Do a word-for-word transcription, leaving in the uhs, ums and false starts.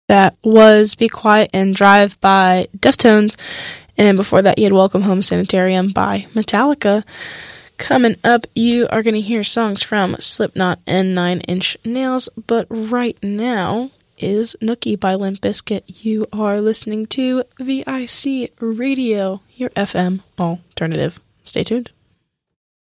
That was Be Quiet and Drive by Deftones. And before that, you had Welcome Home Sanitarium by Metallica. Coming up, you are going to hear songs from Slipknot and Nine Inch Nails. But right now is Nookie by Limp Bizkit. You are listening to V I C Radio, your F M alternative. Stay tuned.